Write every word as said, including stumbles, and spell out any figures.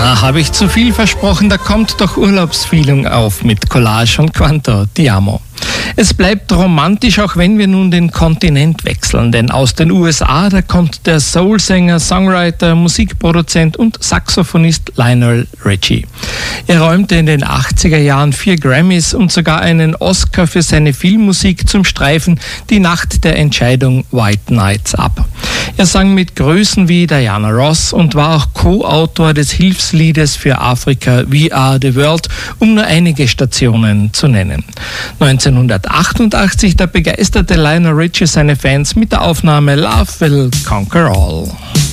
Na, habe ich zu viel versprochen, da kommt doch Urlaubsfeeling auf mit Collage und Quanto, Ti amo. Es bleibt romantisch, auch wenn wir nun den Kontinent wechseln, denn aus den U S A, da kommt der Soulsänger, Songwriter, Musikproduzent und Saxophonist Lionel Richie. Er räumte in den achtziger Jahren vier Grammys und sogar einen Oscar für seine Filmmusik zum Streifen Die Nacht der Entscheidung White Nights ab. Er sang mit Größen wie Diana Ross und war auch Co-Autor des Hilfsliedes für Afrika We Are the World, um nur einige Stationen zu nennen. neunzehnhundertachtundachtzig, da begeisterte Lionel Richie seine Fans mit der Aufnahme Love Will Conquer All.